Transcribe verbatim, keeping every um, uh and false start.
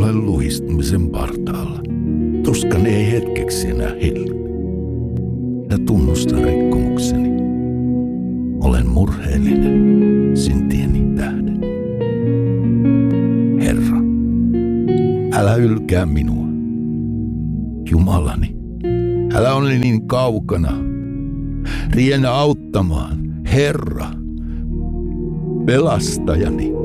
olen luhistumisen partaalla. Tuskan ei hetkeksi enää helli. Ja tunnustan rikkomukseni. Olen murheellinen syntieni tähden. Herra, älä ylkää minua. Jumalani, älä ole niin kaukana. Riennä auttamaan, Herra, pelastajani.